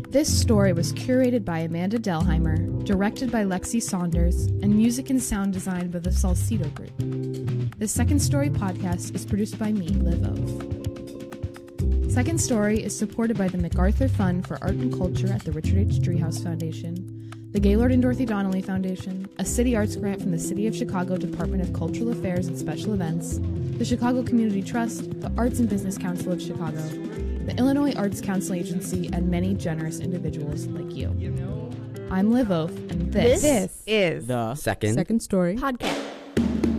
This story was curated by Amanda Delheimer, directed by Lexi Saunders, and music and sound design by the Salcedo Group. The Second Story podcast is produced by me, Liv Ove. Second Story is supported by the MacArthur Fund for Art and Culture at the Richard H. Driehaus Foundation, the Gaylord and Dorothy Donnelly Foundation, a City Arts grant from the City of Chicago Department of Cultural Affairs and Special Events, the Chicago Community Trust, the Arts and Business Council of Chicago, the Illinois Arts Council Agency, and many generous individuals like you. I'm Liv Ove, and this is the Second Story podcast.